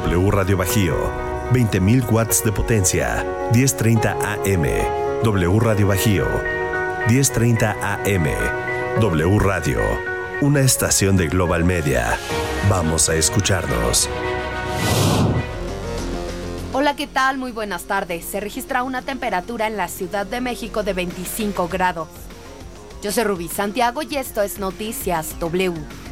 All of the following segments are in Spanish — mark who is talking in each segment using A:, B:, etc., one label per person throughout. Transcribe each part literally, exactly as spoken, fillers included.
A: W Radio Bajío, veinte mil watts de potencia, diez treinta A M. W Radio Bajío, diez treinta A M. W Radio, una estación de Global Media. Vamos a escucharnos.
B: Hola, ¿qué tal? Muy buenas tardes. Se registra una temperatura en la Ciudad de México de veinticinco grados. Yo soy Rubí Santiago y esto es Noticias W.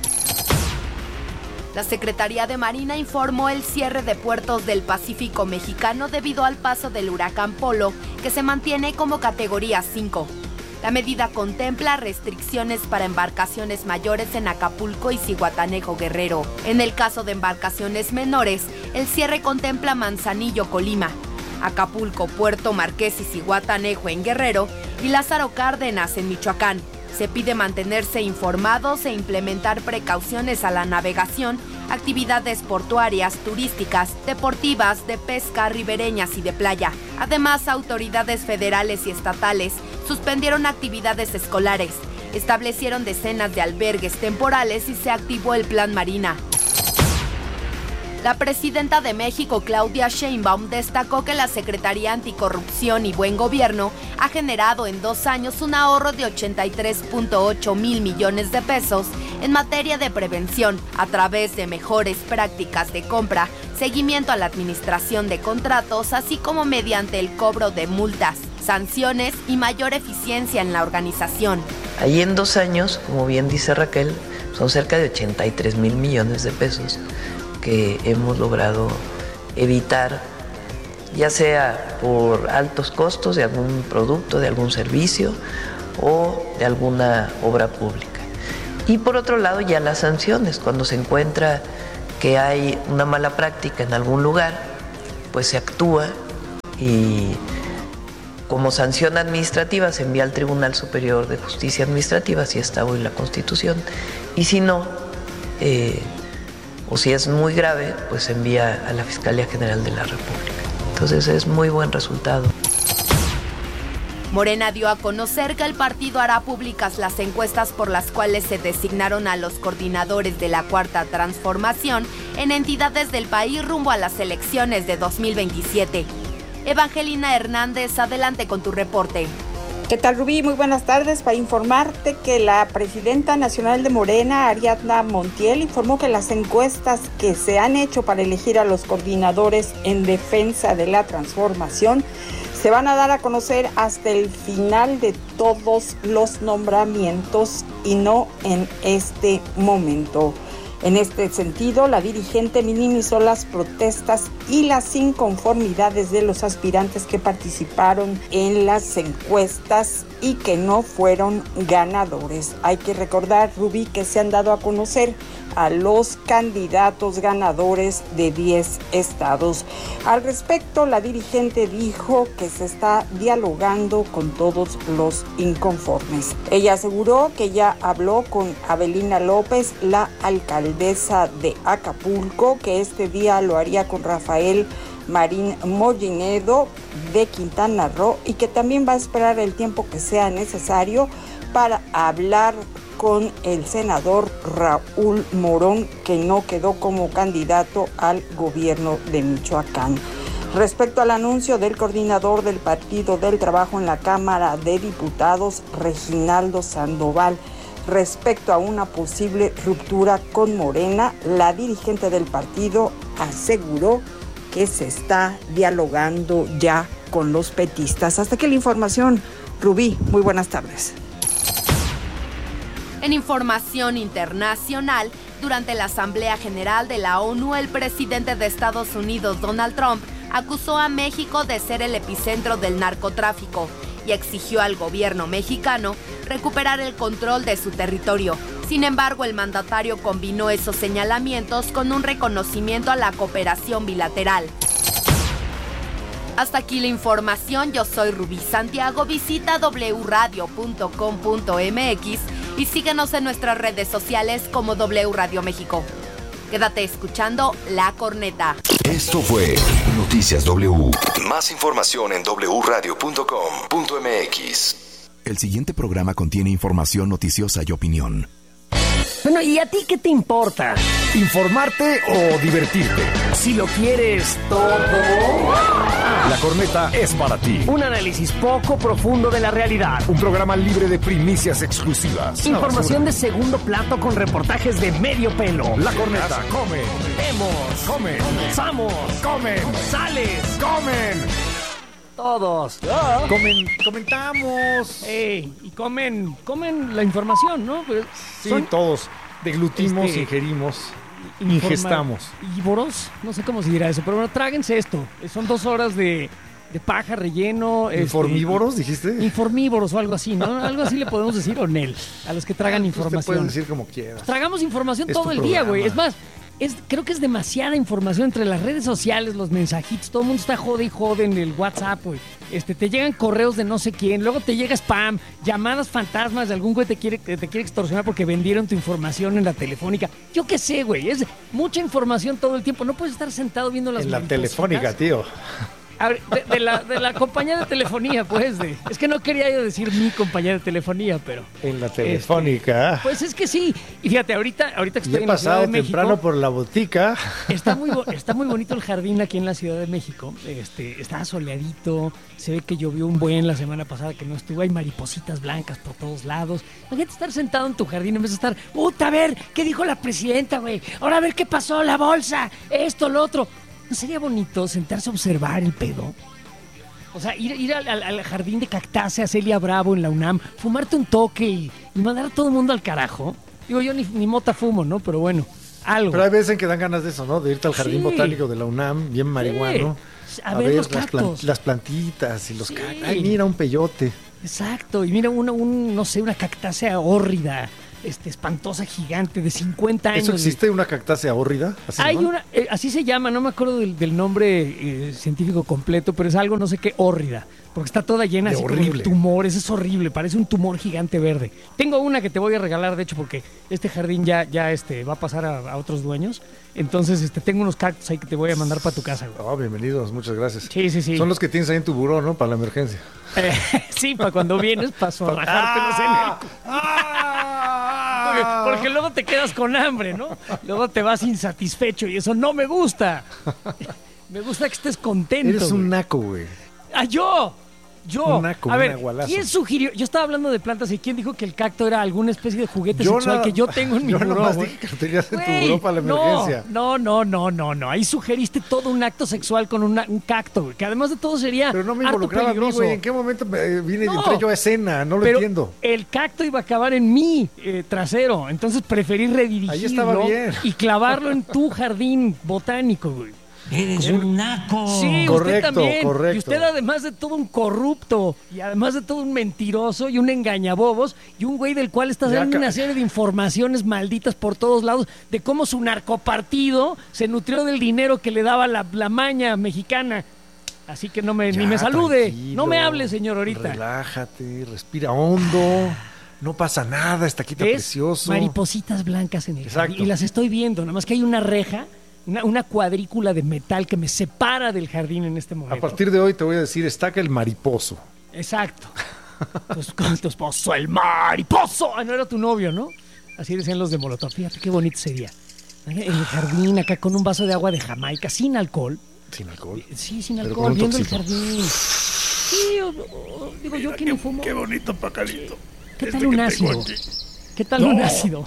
B: La Secretaría de Marina informó el cierre de puertos del Pacífico mexicano debido al paso del huracán Polo, que se mantiene como categoría cinco. La medida contempla restricciones para embarcaciones mayores en Acapulco y Zihuatanejo, Guerrero. En el caso de embarcaciones menores, el cierre contempla Manzanillo, Colima, Acapulco, Puerto Marqués y Zihuatanejo en Guerrero y Lázaro Cárdenas en Michoacán. Se pide mantenerse informados e implementar precauciones a la navegación, actividades portuarias, turísticas, deportivas, de pesca, ribereñas y de playa. Además, autoridades federales y estatales suspendieron actividades escolares, establecieron decenas de albergues temporales y se activó el Plan Marina. La presidenta de México, Claudia Sheinbaum, destacó que la Secretaría Anticorrupción y Buen Gobierno ha generado en dos años un ahorro de ochenta y tres punto ocho mil millones de pesos en materia de prevención a través de mejores prácticas de compra, seguimiento a la administración de contratos, así como mediante el cobro de multas, sanciones y mayor eficiencia en la organización.
C: Ahí en dos años, como bien dice Raquel, son cerca de ochenta y tres mil millones de pesos que hemos logrado evitar, ya sea por altos costos de algún producto, de algún servicio o de alguna obra pública. Y por otro lado, ya las sanciones, cuando se encuentra que hay una mala práctica en algún lugar, pues se actúa y como sanción administrativa se envía al Tribunal Superior de Justicia Administrativa, si está hoy la Constitución, y si no, eh, o si es muy grave, pues se envía a la Fiscalía General de la República. Entonces es muy buen resultado.
B: Morena dio a conocer que el partido hará públicas las encuestas por las cuales se designaron a los coordinadores de la Cuarta Transformación en entidades del país rumbo a las elecciones de dos mil veintisiete. Evangelina Hernández, adelante con tu reporte.
D: ¿Qué tal, Rubí? Muy buenas tardes. Para informarte que la presidenta nacional de Morena, Ariadna Montiel, informó que las encuestas que se han hecho para elegir a los coordinadores en defensa de la transformación se van a dar a conocer hasta el final de todos los nombramientos y no en este momento. En este sentido, la dirigente minimizó las protestas y las inconformidades de los aspirantes que participaron en las encuestas y que no fueron ganadores. Hay que recordar, Rubí, que se han dado a conocer a los candidatos ganadores de diez estados. Al respecto, la dirigente dijo que se está dialogando con todos los inconformes. Ella aseguró que ya habló con Avelina López, la alcaldesa de Acapulco, que este día lo haría con Rafael Marín Mollinedo de Quintana Roo y que también va a esperar el tiempo que sea necesario para hablar con el senador Raúl Morón, que no quedó como candidato al gobierno de Michoacán. Respecto al anuncio del coordinador del Partido del Trabajo en la Cámara de Diputados, Reginaldo Sandoval, respecto a una posible ruptura con Morena, la dirigente del partido aseguró que se está dialogando ya con los petistas. Hasta aquí la información. Rubí, muy buenas tardes.
B: En información internacional, durante la Asamblea General de la ONU, el presidente de Estados Unidos, Donald Trump, acusó a México de ser el epicentro del narcotráfico y exigió al gobierno mexicano recuperar el control de su territorio. Sin embargo, el mandatario combinó esos señalamientos con un reconocimiento a la cooperación bilateral. Hasta aquí la información. Yo soy Rubí Santiago. Visita doble u radio punto com punto m x y síguenos en nuestras redes sociales como W Radio México. Quédate escuchando La Corneta.
A: Esto fue Noticias W. Más información en doble u radio punto com punto m x. El siguiente programa contiene información noticiosa y opinión.
E: Bueno, ¿y a ti qué te importa?
F: ¿Informarte o divertirte?
E: Si lo quieres todo.
F: La Corneta es para ti.
E: Un análisis poco profundo de la realidad.
F: Un programa libre de primicias exclusivas.
E: Información de segundo plato con reportajes de medio pelo.
F: La Corneta come.
E: Vemos.
F: Come.
E: Comenzamos.
F: Comen.
E: Sales.
F: Comen.
E: Todos.
F: Comen. Comentamos.
E: Ey, y comen, comen la información, ¿no? Pues
F: Sí,
E: son
F: todos. Deglutimos,
E: Este,
F: ingerimos,
E: informa-
F: ingestamos.
E: Ívoros, no sé cómo se dirá eso, pero bueno, tráguense esto. Son dos horas de, de paja, relleno. este,
F: ¿Informívoros, dijiste?
E: Informívoros o algo así, ¿no? Algo así le podemos decir, o Nel, a los que tragan
F: Usted puede
E: información.
F: decir como quieras.
E: Tragamos información
F: Es
E: todo
F: tu
E: el día, güey.
F: programa.
E: Es más, es, creo que es demasiada información entre las redes sociales, los mensajitos. Todo el mundo está jode y jode en el WhatsApp, güey. Este, te llegan correos de no sé quién, luego te llega spam, llamadas fantasmas de algún güey que te quiere, que te quiere extorsionar porque vendieron tu información en la telefónica. Yo qué sé, güey. Es mucha información todo el tiempo. No puedes estar sentado viendo las
F: En la
E: maripositas.
F: telefónica, tío.
E: A ver, de, de la, de la compañía de telefonía, pues. De, es que no quería yo decir mi compañía de telefonía, pero...
F: En la telefónica.
E: Este, pues es que sí. Y fíjate, ahorita, ahorita que
F: Y
E: estoy
F: he
E: en la Ciudad
F: pasado
E: de México...
F: temprano por la botica.
E: Está muy, bo- está muy bonito el jardín aquí en la Ciudad de México. Este, está soleadito. Se ve que llovió un buen la semana pasada que no estuvo. Hay maripositas blancas por todos lados. Imagínate estar sentado en tu jardín en vez de estar, puta, a ver, ¿qué dijo la presidenta, güey? Ahora a ver qué pasó, la bolsa, esto, lo otro. ¿No sería bonito sentarse a observar el pedo? O sea, ir, ir al, al- al jardín de Cactácea, Celia Bravo en la UNAM, fumarte un toque y, y mandar a todo el mundo al carajo. Digo, yo ni, ni mota fumo, ¿no? Pero bueno, algo.
F: Pero hay veces en que dan ganas de eso, ¿no? De irte al jardín
E: Sí.
F: botánico de la UNAM, bien marihuano.
E: Sí. A ver los
F: las,
E: cactus.
F: las plantitas y los
E: Sí.
F: cactus. Ay, mira, un peyote.
E: Exacto, y mira una, un, no sé, una cactácea hórrida, este, espantosa, gigante, de cincuenta años.
F: ¿Eso existe? ¿Una cactácea hórrida? ¿Así
E: Hay
F: llaman?
E: una, eh, así se llama, no me acuerdo del, del nombre eh, científico completo, pero es algo no sé qué hórrida, porque está toda llena
F: De
E: así como de
F: horrible.
E: tumores, es horrible, parece un tumor gigante verde. Tengo una que te voy a regalar, de hecho, porque este jardín ya, ya este, va a pasar a, a otros dueños, entonces este, tengo unos cactus ahí que te voy a mandar para tu casa, güey.
F: Oh, bienvenidos, muchas gracias.
E: Sí, sí, sí.
F: Son los que tienes ahí en tu buró, ¿no? Para la emergencia.
E: Eh, sí, para cuando vienes, para zorrajártelos en el... Porque, porque luego te quedas con hambre, ¿no? Luego te vas insatisfecho y eso no me gusta. Me gusta que estés contento.
F: Eres un
E: güey.
F: naco, güey.
E: ¡Ah, yo! Yo.
F: Un naco,
E: a
F: un
E: ver,
F: agualazo.
E: ¿quién sugirió? Yo estaba hablando de plantas y ¿quién dijo que el cacto era alguna especie de juguete
F: Yo
E: sexual
F: no-
E: que yo tengo en mi
F: yo
E: buró,
F: nomás
E: güey?
F: dije que lo tenías en tu
E: Güey,
F: buró para la emergencia.
E: No, no, no, no, no. Ahí sugeriste todo un acto sexual con una- un cacto, güey, que además de todo sería
F: Pero no me
E: harto
F: involucraba a mí,
E: peligroso.
F: güey. ¿En qué momento me, eh, vine
E: No.
F: y entré yo a escena? No lo
E: Pero
F: entiendo.
E: el cacto iba a acabar en mi eh, trasero, entonces preferí redirigirlo
F: Ahí estaba bien.
E: y clavarlo en tu jardín botánico, güey.
G: Eres un naco.
E: Sí,
F: Correcto,
E: usted también.
F: correcto.
E: Y usted además de todo un corrupto y además de todo un mentiroso y un engañabobos y un güey del cual está
F: Ya
E: dando
F: ca-
E: una serie de informaciones malditas por todos lados de cómo su narcopartido se nutrió del dinero que le daba la, la maña mexicana. Así que no me, ni
F: Ya,
E: me salude.
F: tranquilo.
E: No me hable, señor, ahorita.
F: Relájate, respira hondo. No pasa nada, está aquí tan
E: ¿Ves?
F: precioso.
E: Maripositas blancas en el
F: Exacto.
E: jardín. Y las estoy viendo, nada más que hay una reja, una, una cuadrícula de metal que me separa del jardín en este
F: A
E: momento.
F: partir de hoy te voy a decir, estaca el mariposo.
E: Exacto. Pues con tu esposo, el mariposo. Ah, no era tu novio, ¿no? Así decían los de Molotov. Fíjate qué bonito sería. En el jardín, acá con un vaso de agua de Jamaica, sin alcohol.
F: Sin alcohol.
E: Sí, sin
F: Pero
E: alcohol,
F: con un
E: viendo el
F: toxito.
E: jardín. Sí, o- o- digo yo que no fumo.
H: Qué bonito pacalito.
E: ¿Qué
H: Este
E: tal un
H: que tengo
E: ácido?
H: aquí.
E: ¿Qué tal un ácido?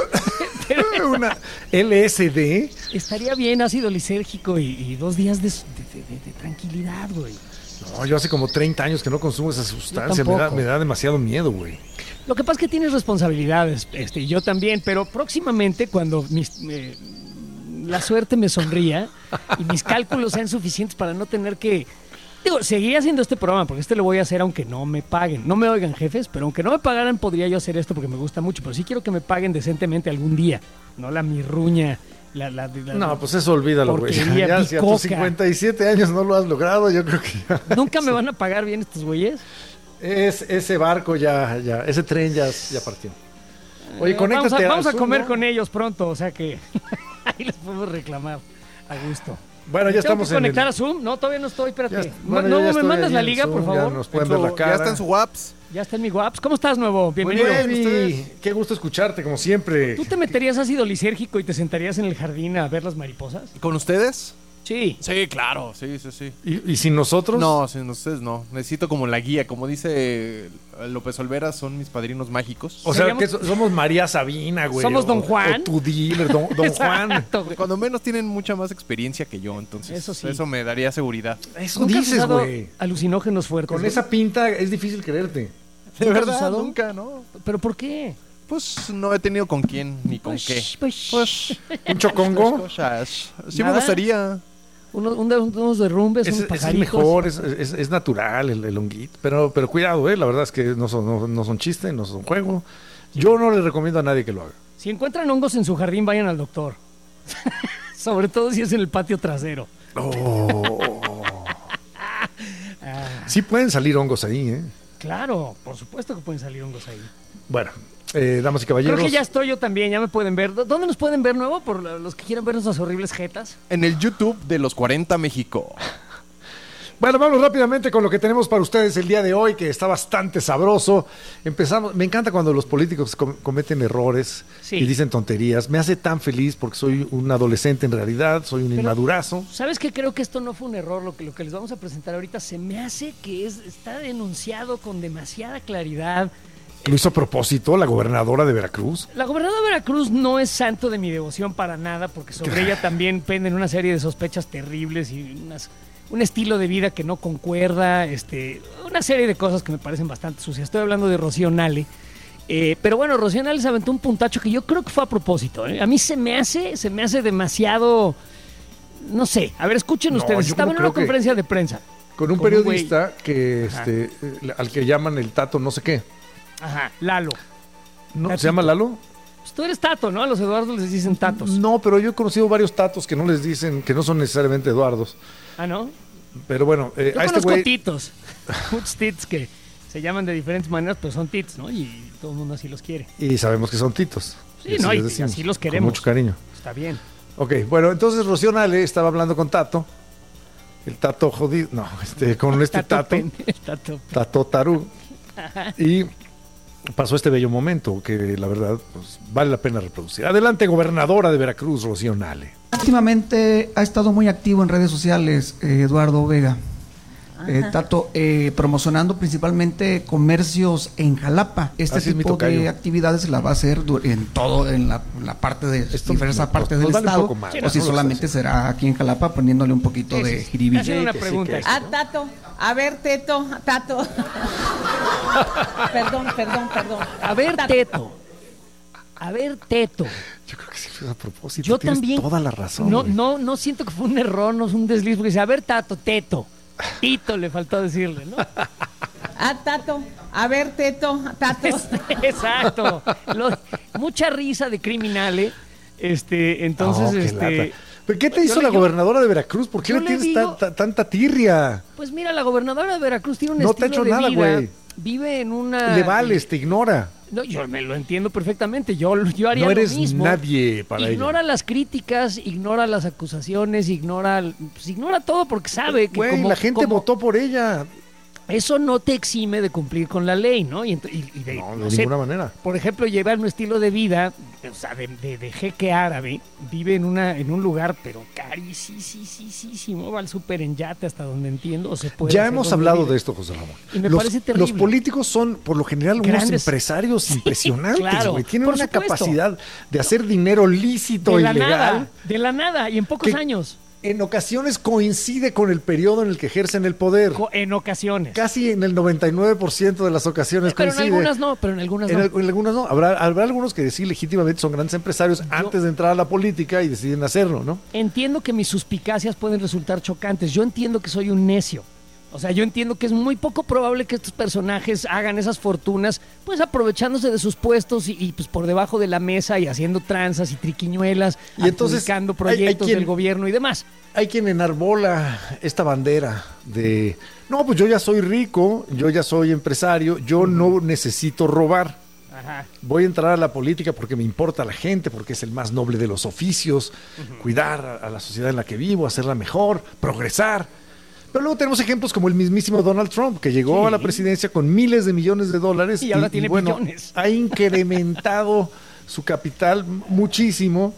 F: Una L S D.
E: Estaría bien ácido lisérgico y, y dos días de, de- de- de tranquilidad, güey.
F: No, yo hace como treinta años que no consumo esa sustancia. Me da,
E: tampoco.
F: me da demasiado miedo, güey.
E: Lo que pasa es que tienes responsabilidades, este, y yo también, pero próximamente cuando mis, eh, la suerte me sonría y mis cálculos sean suficientes para no tener que... Digo, seguiré haciendo este programa porque este lo voy a hacer aunque no me paguen. No me oigan, jefes, pero aunque no me pagaran podría yo hacer esto porque me gusta mucho, pero sí quiero que me paguen decentemente algún día, no la mirruña, la... la, la
F: No, pues eso olvídalo, güey.
E: porquería
F: Ya, si a
E: bicoca.
F: tus cincuenta y siete años no lo has logrado, yo creo que ya.
E: ¿Nunca me van a pagar bien estos güeyes?
F: Es, ese barco ya, ya, ese tren ya, ya partió. Oye,
E: Eh,
F: conéctate
E: Vamos a, vamos
F: al
E: a comer
F: Zoom, ¿no?
E: con ellos pronto, o sea que ahí les podemos reclamar a gusto.
F: Bueno, ya
E: ¿Tengo
F: estamos
E: que
F: en
E: conectar
F: el...
E: a Zoom? No, todavía no estoy, espérate.
F: Ya- bueno,
E: no,
F: yo ya
E: ¿me
F: estoy
E: mandas
F: ahí
E: la
F: en
E: liga,
F: Zoom,
E: por
F: ya
E: favor?
F: nos pueden
H: En
F: ver
H: su-
F: la cara.
H: Ya está en su WhatsApp.
E: Ya está en mi WhatsApp. ¿Cómo estás, nuevo? Bienvenido.
F: Muy bien, qué gusto escucharte, como siempre.
E: ¿Tú te meterías ácido lisérgico y te sentarías en el jardín a ver las mariposas?
H: ¿Con ustedes?
E: Sí.
H: Sí, claro, sí, sí, sí.
F: ¿Y, y sin nosotros?
H: No, sin ustedes no. Necesito como la guía. Como dice López Olvera, son mis padrinos mágicos.
F: O sea,
E: Seríamos-
F: que so- somos María Sabina, güey.
E: Somos
F: o-
E: Don Juan.
F: O tu dealer, Don, don Juan.
E: Exacto, güey.
H: Cuando menos tienen mucha más experiencia que yo, entonces
E: Eso sí.
H: eso me daría seguridad.
F: Eso
E: ¿Nunca has
F: dices,
E: usado
F: güey.
E: alucinógenos fuertes?
F: Con
E: güey?
F: esa pinta es difícil creerte.
H: De
E: ¿Nunca has
H: verdad,
E: usado?
H: nunca, ¿no?
E: ¿Pero por qué?
H: Pues no he tenido con quién ni con
E: Pues,
H: qué.
E: pues,
H: Pues
F: ¿Un chocongo?
H: las cosas. Sí
E: ¿Nada?
H: me gustaría.
E: unos, un- unos derrumbes,
F: Es,
E: unos
F: es el
E: pajaritos.
F: mejor, es, es- es natural el, el honguito. Pero, pero cuidado, eh, la verdad es que no son, no, no son chiste, no son juego. Yo no le recomiendo a nadie que lo haga.
E: Si encuentran hongos en su jardín, vayan al doctor. Sobre todo si es en el patio trasero.
F: Sí pueden salir hongos ahí, ¿eh?
E: Claro, por supuesto que pueden salir hongos ahí.
F: Bueno, eh, damas y caballeros.
E: Creo que ya estoy yo también, ya me pueden ver. ¿Dó- ¿Dónde nos pueden ver nuevo? Por la- los que quieran ver nuestras horribles jetas.
H: En el YouTube de los cuarenta México.
F: Bueno, vamos rápidamente con lo que tenemos para ustedes el día de hoy, que está bastante sabroso. Empezamos, me encanta cuando los políticos com- cometen errores
E: Sí.
F: y dicen tonterías. Me hace tan feliz porque soy un adolescente en realidad, soy un
E: Pero-
F: inmadurazo.
E: ¿Sabes qué? Creo que esto no fue un error. Lo que, lo que les vamos a presentar ahorita se me hace que es, está denunciado con demasiada claridad.
F: Lo hizo a propósito la gobernadora de Veracruz.
E: La gobernadora de Veracruz no es santo de mi devoción para nada, porque sobre ella también penden una serie de sospechas terribles y unas, un estilo de vida que no concuerda, este, una serie de cosas que me parecen bastante sucias. Estoy hablando de Rocío Nale. Eh, pero bueno, Rocío Nale se aventó un puntacho que yo creo que fue a propósito. ¿eh? A mí se me hace, se me hace demasiado, no sé. A ver, escuchen
F: No,
E: ustedes.
F: yo
E: Estaba
F: no
E: en
F: creo
E: una
F: que-
E: conferencia de prensa.
F: Con un
E: Con un
F: periodista que este, eh, al que llaman el Tato no sé qué.
E: Ajá, Lalo.
F: ¿No?
E: Tatito.
F: ¿Se llama Lalo?
E: Pues tú eres Tato, ¿no? A los Eduardos les dicen Tatos.
F: No, pero yo he conocido varios Tatos que no les dicen, que no son necesariamente Eduardos.
E: Ah, ¿no?
F: Pero bueno, eh,
E: Yo
F: a este
E: conozco
F: güey...
E: titos, muchos tits que se llaman de diferentes maneras, pero son tits, ¿no? Y todo el mundo así los quiere.
F: Y sabemos que son titos.
E: Sí,
F: Y así
E: no, y
F: les decimos,
E: así los
F: con
E: queremos.
F: mucho cariño.
E: Está bien.
F: Ok, bueno, entonces Rocío Nale estaba hablando con Tato. El Tato jodido. No, este, con este Tato.
E: pen- Tato.
F: Tato Tarú. Y pasó este bello momento que la verdad pues, vale la pena reproducir. Adelante, gobernadora de Veracruz, Rocío Nale.
I: Últimamente ha estado muy activo en redes sociales eh, Eduardo Vega, eh, Tato, eh, promocionando principalmente comercios en Jalapa. Este
F: Así es, mi
I: tipo de
F: tocayo.
I: actividades la va a hacer du- en todo, en la, en la parte de
F: Esto
I: diversas
F: nos-
I: partes
F: nos
I: del
F: vale un
I: estado,
F: poco más,
I: o
F: ¿no?
I: si
F: No lo
I: solamente
F: sé.
I: será aquí en Jalapa poniéndole un poquito
E: Sí,
I: de
E: sí.
I: jiribilla.
E: Haciendo una
F: que sí,
E: pregunta.
F: que sí.
J: Ah, Tato. A ver, Teto, Tato. perdón, perdón, perdón.
E: A ver,
J: Tato.
E: Teto. A ver, Teto.
F: Yo creo que sí fue a propósito.
E: Yo
F: Tienes
E: también.
F: toda la razón.
E: No,
F: güey.
E: no, no siento que fue un error, no es un desliz, porque dice, a ver, Tato, Teto. Tito le faltó decirle, ¿no?
J: Ah, Tato. A ver, Teto, Tato.
E: Exacto. Lo- mucha risa de criminales. Este, entonces,
F: Oh, qué
E: este.
F: lata. ¿Pero qué te
E: yo
F: hizo
E: le-
F: la
E: yo-
F: gobernadora de Veracruz? ¿Por qué
E: yo
F: le
E: le
F: tienes
E: digo-
F: ta- ta- tanta tirria?
E: Pues mira, la gobernadora de Veracruz tiene un
F: No te ha
E: estilo
F: hecho
E: de
F: nada,
E: vida.
F: güey.
E: Vive en una.
F: Le vales, te ignora.
E: No, yo me lo entiendo perfectamente. Yo, yo haría
F: No eres
E: lo mismo.
F: nadie para
E: Ignora
F: ella.
E: las críticas, ignora las acusaciones, ignora, pues ignora todo porque sabe que
F: Güey,
E: como,
F: la gente
E: como-
F: votó por ella.
E: eso no te exime de cumplir con la ley, ¿no? Y, ent- y- y de,
F: No,
E: no
F: de
E: sé,
F: ninguna manera.
E: por ejemplo, llevar un estilo de vida, o sea, de, de, de jeque árabe, vive en una en un lugar, pero carísimo, va al súper en yate hasta donde entiendo, o se puede
F: Ya
E: hacer
F: hemos
E: donde
F: hablado
E: vive.
F: de esto, José Ramón.
E: Y me
F: los,
E: parece terrible.
F: los políticos son, por lo general, unos
E: Grandes.
F: empresarios impresionantes,
E: claro,
F: güey. Tienen
E: por
F: una
E: supuesto.
F: capacidad de hacer dinero lícito
E: De
F: e
E: la
F: ilegal.
E: nada, de la nada, y en pocos
F: que
E: años,
F: En ocasiones coincide con el periodo en el que ejercen el poder.
E: co- en ocasiones.
F: Casi en el noventa y nueve por ciento de las ocasiones
E: pero en
F: coincide.
E: algunas no, pero en algunas
F: En,
E: no.
F: al- en algunas no. Habrá, habrá algunos que sí legítimamente son grandes empresarios antes de entrar a la política y deciden hacerlo, ¿no?
E: Entiendo que mis suspicacias pueden resultar chocantes. Yo entiendo que soy un necio. O sea, yo entiendo que es muy poco probable que estos personajes hagan esas fortunas, pues aprovechándose de sus puestos y, y, pues por debajo de la mesa y haciendo tranzas y triquiñuelas,
F: Y entonces
E: adjudicando
F: hay- hay
E: proyectos
F: quien-
E: del gobierno y demás.
F: Hay quien enarbola esta bandera de, no, pues yo ya soy rico, yo ya soy empresario, yo no necesito robar.
E: Ajá.
F: Voy a entrar a la política porque me importa la gente, porque es el más noble de los oficios, cuidar a, a la sociedad en la que vivo, hacerla mejor, progresar. Pero luego tenemos ejemplos como el mismísimo Donald Trump, que llegó sí. a la presidencia con miles de millones de dólares.
E: Y ahora
F: y,
E: tiene
F: y, bueno,
E: billones.
F: Ha incrementado su capital muchísimo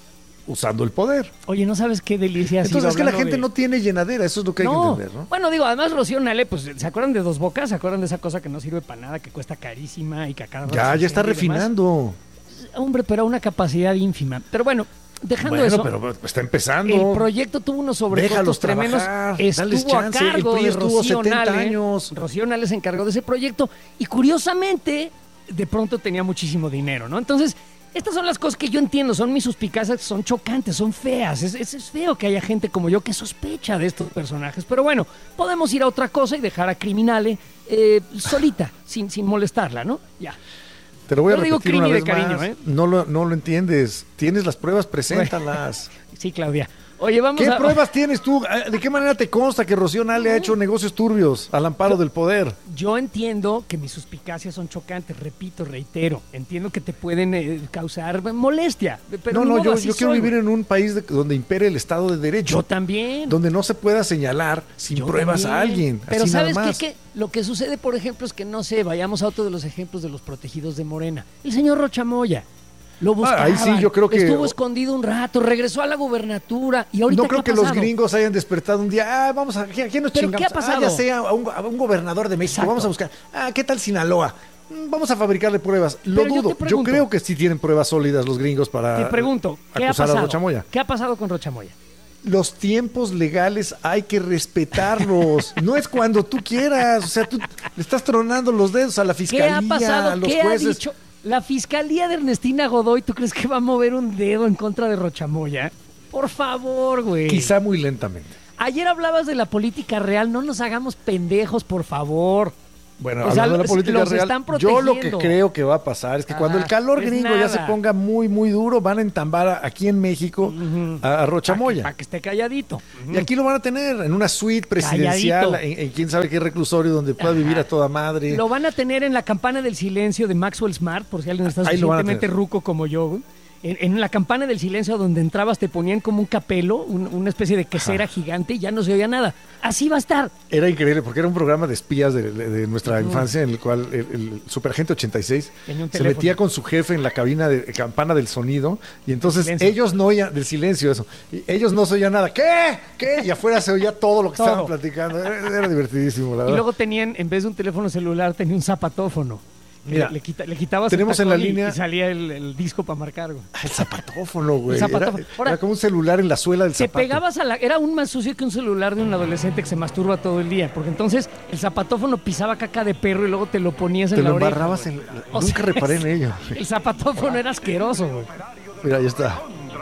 F: usando el poder.
E: Oye, ¿no sabes qué delicia ha sido?
F: Entonces es que la gente
E: de...
F: no tiene llenadera, eso es lo que hay
E: no.
F: que entender, ¿no?
E: Bueno, digo, además Rocío Nale, pues, ¿se acuerdan de Dos Bocas? ¿Se acuerdan de esa cosa que no sirve para nada, que cuesta carísima y que a cada rato
F: Ya, ya está refinando.
E: Hombre, pero a una capacidad ínfima. Pero bueno, dejando
F: bueno,
E: eso...
F: pero está empezando.
E: El proyecto tuvo unos sobrecostos tremendos. Estuvo a cargo de Rocío Nale.
F: años.
E: Rocío Nale se encargó de ese proyecto y curiosamente, de pronto tenía muchísimo dinero, ¿no? Entonces... Estas son las cosas que yo entiendo, son mis suspicacias, son chocantes, son feas. Es, es, es feo que haya gente como yo que sospecha de estos personajes. Pero bueno, podemos ir a otra cosa y dejar a Criminale eh, solita, sin, sin molestarla, ¿no? Ya.
F: Te lo voy a
E: yo
F: repetir
E: digo
F: una vez
E: de cariño,
F: más.
E: ¿eh?
F: No lo, no lo entiendes. Tienes las pruebas, preséntalas.
E: Sí, Claudia. Oye, vamos
F: ¿Qué
E: a...
F: pruebas tienes tú? ¿De qué manera te consta que Rocío Nale ha hecho negocios turbios al amparo del poder?
E: Yo entiendo que mis suspicacias son chocantes, repito, reitero. Entiendo que te pueden eh, causar molestia. Pero
F: no, no,
E: modo,
F: yo, yo quiero
E: soy.
F: vivir en un país de, donde impere el Estado de Derecho.
E: Yo también.
F: Donde no se pueda señalar sin
E: yo
F: pruebas
E: también.
F: a alguien.
E: Pero
F: así
E: ¿sabes
F: nada más.
E: qué, qué? Lo que sucede, por ejemplo, es que, no sé, vayamos a otro de los ejemplos de los protegidos de Morena. El señor Rocha Moya. Lo buscaban,
F: ah, ahí sí, yo creo que
E: estuvo escondido un rato, regresó a la gubernatura y ahorita
F: no creo
E: ¿qué ha
F: que
E: pasado?
F: los gringos hayan despertado un día, ah, vamos a, ¿quién, quién nos
E: ¿Pero
F: chingamos?
E: qué ha pasado?
F: Ah, ya sea a un, a un gobernador de México,
E: Exacto.
F: vamos a buscar, ah, ¿qué tal Sinaloa? Mm, Vamos a fabricarle pruebas. Lo
E: Pero yo
F: dudo,
E: te pregunto,
F: yo creo que sí tienen pruebas sólidas los gringos para
E: Te pregunto, ¿qué ha
F: acusar a
E: pasado?
F: Rocha Moya.
E: ¿Qué ha pasado con Rocha Moya?
F: Los tiempos legales hay que respetarlos. No es cuando tú quieras. O sea, tú le estás tronando los dedos a la fiscalía,
E: ¿Qué ha pasado?
F: a los
E: ¿Qué
F: jueces.
E: ha dicho? La fiscalía de Ernestina Godoy, ¿tú crees que va a mover un dedo en contra de Rocha Moya? Por favor, güey.
F: Quizá muy lentamente.
E: Ayer hablabas de la política real, no nos hagamos pendejos, por favor.
F: Bueno,
E: O sea,
F: hablando de la política
E: los
F: real,
E: están
F: yo lo que
E: protegiendo.
F: creo que va a pasar es que
E: Ajá,
F: cuando el calor
E: es
F: gringo ya
E: nada.
F: se ponga muy, muy duro, van a entambar a- aquí en México
E: Ujú.
F: a, a Rocha
E: Para que,
F: Moya.
E: pa' que esté calladito.
F: Y aquí lo van a tener en una suite presidencial, en, en quién sabe qué reclusorio donde pueda
E: Ajá.
F: vivir a toda madre.
E: Lo van a tener en la campana del silencio de Maxwell Smart, por si alguien está
F: Ahí lo van a
E: suficientemente
F: tener.
E: ruco como yo, güey. En, en la campana del silencio donde entrabas te ponían como un capelo, un- una especie de quesera gigante y ya no se oía nada. Así va a estar.
F: Era increíble porque era un programa de espías de, de- de nuestra infancia en el cual el, el Superagente ochenta y seis
E: Tenía un
F: se
E: teléfono.
F: metía con su jefe en la cabina de campana del sonido y entonces
E: Silencio.
F: ellos no oían, del silencio eso, y ellos no se oían nada. ¿Qué? ¿Qué? Y afuera se oía todo lo que
E: Todo.
F: estaban platicando. Era, era divertidísimo, la
E: Y
F: verdad.
E: luego tenían, en vez de un teléfono celular, tenía un zapatófono.
F: Mira,
E: le, le, quita- le quitabas
F: tenemos
E: el
F: en la
E: tacón y-
F: línea-
E: y salía el, el disco para marcar, güey.
F: Ah, el zapatófono, güey.
E: El zapatófono.
F: Era,
E: Ahora,
F: era como un celular en la suela del
E: Te
F: zapato.
E: pegabas a la... Era aún más sucio que un celular de un adolescente que se masturba todo el día. Porque entonces el zapatófono pisaba caca de perro y luego te lo ponías
F: Te
E: en la
F: lo
E: oreja.
F: embarrabas
E: güey.
F: en...
E: O
F: Nunca
E: sea,
F: reparé en ello.
E: El zapatófono era asqueroso, güey.
F: Mira, ahí está.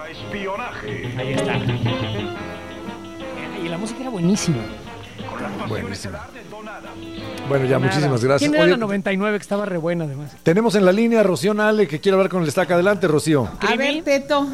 E: Ahí está. Y la música era buenísima.
F: Buenísimo. Bueno, ya,
E: Nada.
F: muchísimas gracias.
E: ¿Quién era
F: Oye,
E: la noventa y nueve que estaba re buena además?
F: tenemos en la línea a Rocío Nale que quiere hablar con el Estaca. Adelante, Rocío.
J: A ver, Teto,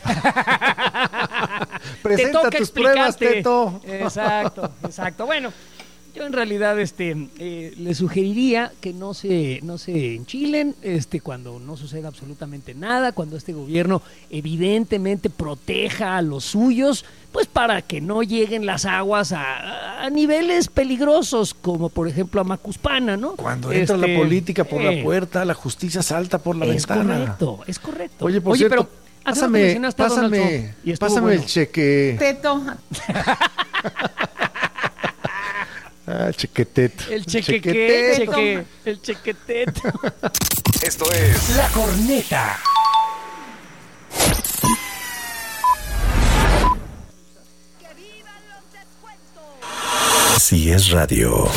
F: Presenta
E: Te toca
F: tus pruebas,
E: explicarte.
F: Teto.
E: Exacto, exacto. Bueno, yo en realidad este, eh, le sugeriría que no se, no se enchilen este, cuando no suceda absolutamente nada, cuando este gobierno evidentemente proteja a los suyos, pues para que no lleguen las aguas a, a niveles peligrosos, como por ejemplo a Macuspana, ¿no?
F: Cuando entra
E: Este,
F: la política por la
E: eh,
F: puerta, la justicia salta por la
E: es
F: ventana.
E: correcto, es correcto.
F: Oye, por cierto,
E: pero hace rato
F: pásame,
E: mencionaste a Donald
F: pásame,
E: Trump y estuvo
F: pásame
E: bueno.
F: el cheque.
J: Teto,
F: Ah, chequetet.
E: El cheque,
F: Chequetet.
E: cheque, el chequetet.
A: Esto es
G: La Corneta.
A: Si es radio.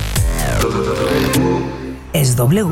K: Es W.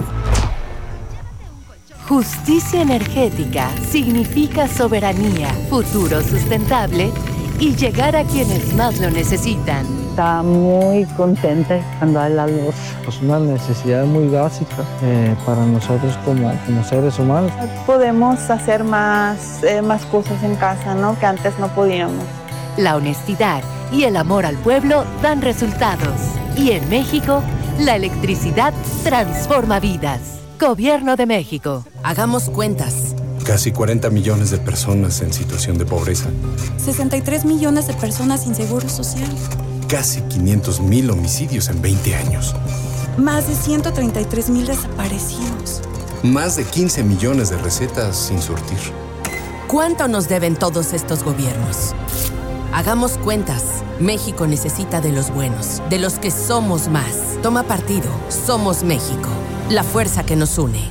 B: Justicia energética significa soberanía, futuro sustentable y llegar a quienes más lo necesitan.
L: Está muy contenta cuando hay la luz.
M: Es una necesidad muy básica eh, para nosotros como, como seres humanos.
N: Podemos hacer más, eh, más cosas en casa, ¿no? Que antes no podíamos.
B: La honestidad y el amor al pueblo dan resultados. Y en México, la electricidad transforma vidas. Gobierno de México.
O: Hagamos cuentas.
P: Casi cuarenta millones de personas en situación de pobreza.
Q: sesenta y tres millones de personas sin seguro social.
P: casi quinientos mil homicidios en veinte años.
K: Más de ciento treinta y tres mil desaparecidos.
P: Más de quince millones de recetas sin surtir.
O: ¿Cuánto nos deben todos estos gobiernos? Hagamos cuentas. México necesita de los buenos, de los que somos más. Toma partido. Somos México. La fuerza que nos une.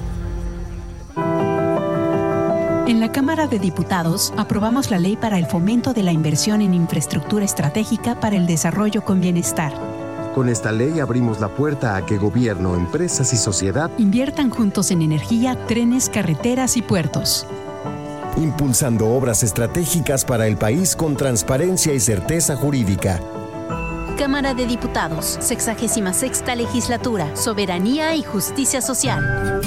Q: En la Cámara de Diputados aprobamos la ley para el fomento de la inversión en infraestructura estratégica para el desarrollo con bienestar.
R: Con esta ley abrimos la puerta a que gobierno, empresas y sociedad
Q: inviertan juntos en energía, trenes, carreteras y puertos.
S: Impulsando obras estratégicas para el país con transparencia y certeza jurídica.
T: Cámara de Diputados, sexagésima sexta legislatura, soberanía y justicia social.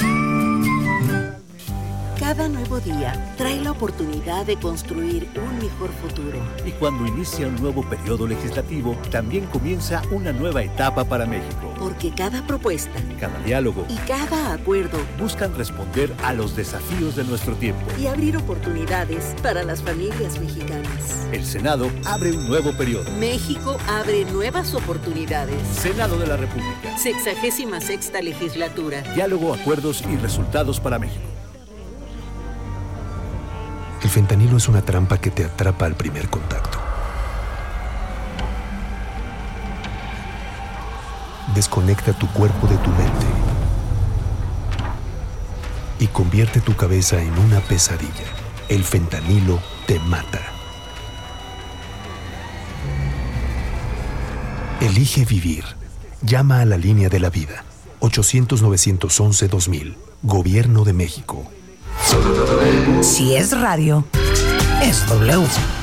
U: Cada nuevo día trae la oportunidad de construir un mejor futuro.
V: Y cuando inicia un nuevo periodo legislativo, también comienza una nueva etapa para México.
U: Porque cada propuesta,
V: cada diálogo
U: y cada acuerdo
V: buscan responder a los desafíos de nuestro tiempo
U: y abrir oportunidades para las familias mexicanas.
V: El Senado abre un nuevo periodo.
U: México abre nuevas oportunidades.
V: Senado de la República.
U: Sexagésima sexta legislatura.
V: Diálogo, acuerdos y resultados para México.
A: El fentanilo es una trampa que te atrapa al primer contacto. Desconecta tu cuerpo de tu mente y convierte tu cabeza en una pesadilla. El fentanilo te mata. Elige vivir. Llama a la línea de la vida. ochocientos, novecientos once, dos mil. Gobierno de México.
W: Si es radio, es W.